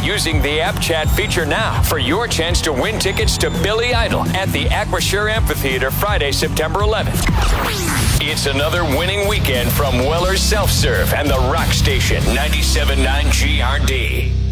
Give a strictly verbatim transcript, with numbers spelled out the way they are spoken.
using the app chat feature now for your chance to win tickets to Billy Idol at the Acrisure Amphitheater Friday, September eleventh. It's another winning weekend from Weller's Self-Serve and the Rock Station ninety-seven point nine G R D.